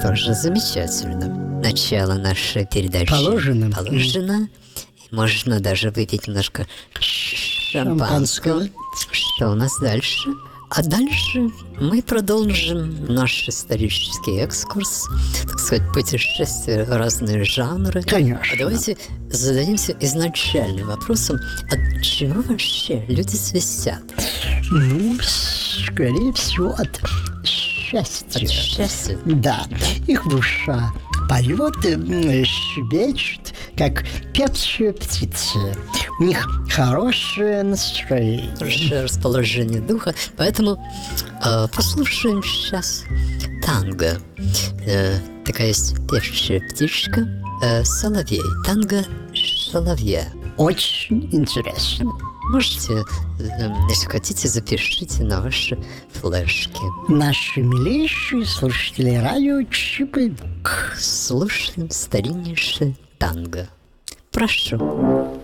Что же, замечательно. Начало нашей передачи положено. Можно даже выпить немножко шампанского. Что у нас дальше? А дальше мы продолжим наш исторический экскурс, так сказать, путешествие в разные жанры. Конечно. А давайте зададимся изначальным вопросом, от чего вообще люди свистят? Ну, скорее всего, от счастья. От счастья? Да. Их душа поет, щебечет, как певчие птицы. У них хорошее настроение. Хорошее расположение духа. Поэтому послушаем сейчас танго. Такая есть певчая птичка, соловей. Танго соловья. Очень интересно. Можете, если хотите, запишите на ваши флешки. Наши милейшие слушатели радио Чип и Дук. Слушаем стариннейшее танго. Прошу.